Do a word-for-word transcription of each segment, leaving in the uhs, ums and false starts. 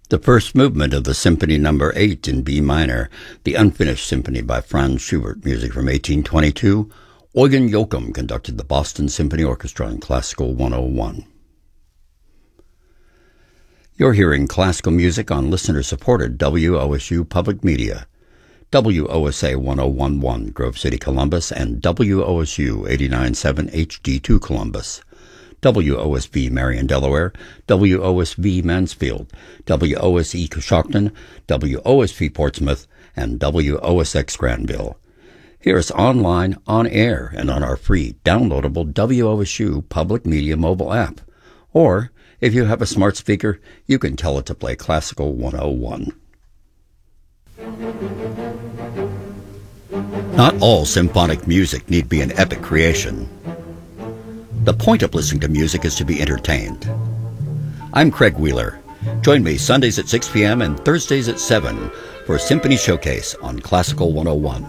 The first movement of the Symphony Number eight in B minor, the Unfinished Symphony by Franz Schubert, music from eighteen twenty-two. Eugen Joachim conducted the Boston Symphony Orchestra in Classical one oh one. You're hearing classical music on listener-supported W O S U Public Media, W O S A one oh one point one Grove City, Columbus, and W O S U eighty-nine point seven H D two Columbus. W O S V Marion, Delaware, W O S V Mansfield, W O S E Coshocton, W O S V Portsmouth, and W O S X Granville. Hear us online, on air, and on our free, downloadable W O S U Public Media mobile app. Or, if you have a smart speaker, you can tell it to play Classical one oh one. Not all symphonic music need be an epic creation. The point of listening to music is to be entertained. I'm Craig Wheeler. Join me Sundays at six p.m. and Thursdays at seven for a Symphony Showcase on Classical one oh one.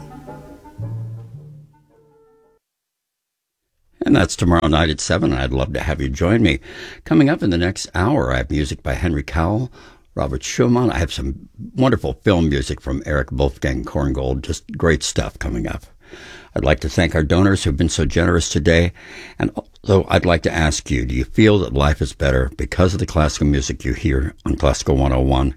And that's tomorrow night at seven. I'd love to have you join me. Coming up in the next hour, I have music by Henry Cowell, Robert Schumann. I have some wonderful film music from Eric Wolfgang Korngold. Just great stuff coming up. I'd like to thank our donors who've been so generous today. And also, I'd like to ask you, do you feel that life is better because of the classical music you hear on Classical one oh one?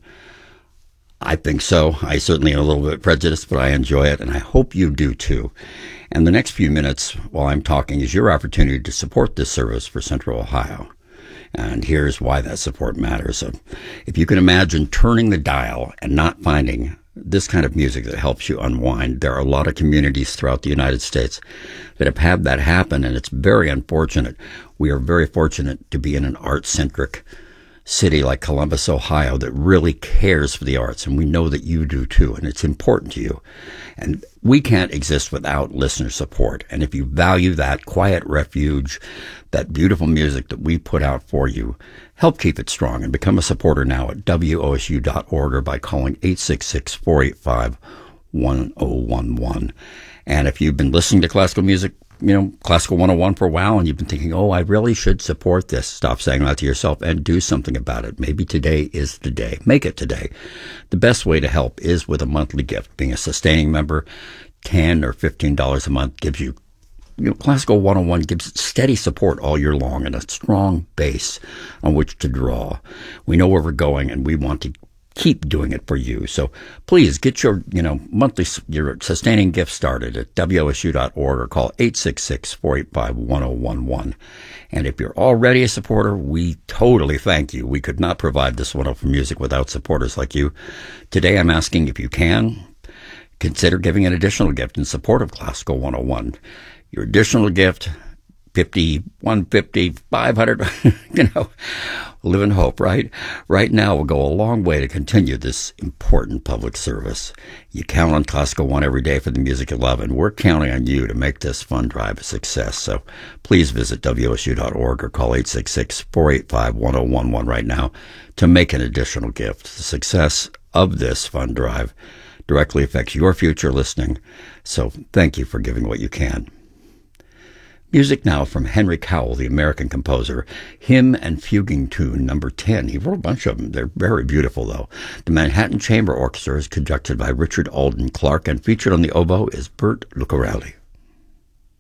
I think so. I certainly am a little bit prejudiced, but I enjoy it, and I hope you do too. And the next few minutes while I'm talking is your opportunity to support this service for Central Ohio. And here's why that support matters. So if you can imagine turning the dial and not finding this kind of music that helps you unwind, there are a lot of communities throughout the United States that have had that happen, and it's very unfortunate. We are very fortunate to be in an art-centric city like Columbus, Ohio, that really cares for the arts, and we know that you do too, and it's important to you. And we can't exist without listener support. And if you value that quiet refuge, that beautiful music that we put out for you, help keep it strong and become a supporter now at W O S U dot org or by calling eight six six, four eight five, one oh one one. And if you've been listening to classical music, you know, Classical one oh one for a while, and you've been thinking, oh, I really should support this, stop saying that to yourself and do something about it. Maybe today is the day. Make it today. The best way to help is with a monthly gift. Being a sustaining member, ten or fifteen dollars a month gives you, you know, Classical one oh one gives steady support all year long and a strong base on which to draw. We know where we're going, and we want to keep doing it for you. So please get your, you know, monthly, your sustaining gift started at W O S U dot org or call eight six six, four eight five, one oh one one. And if you're already a supporter, we totally thank you. We could not provide this wonderful music without supporters like you. Today I'm asking if you can consider giving an additional gift in support of Classical one oh one. Your additional gift, fifty, one fifty, five hundred, you know, live in hope, right? Right now will go a long way to continue this important public service. You count on Classical One every day for the music you love, and we're counting on you to make this fund drive a success. So please visit W O S U dot org or call eight six six, four eight five, one oh one one right now to make an additional gift. The success of this fund drive directly affects your future listening. So thank you for giving what you can. Music now from Henry Cowell, the American composer. Hymn and Fuguing Tune number ten. He wrote a bunch of them. They're very beautiful, though. The Manhattan Chamber Orchestra is conducted by Richard Alden Clark, and featured on the oboe is Bert Lucarelli.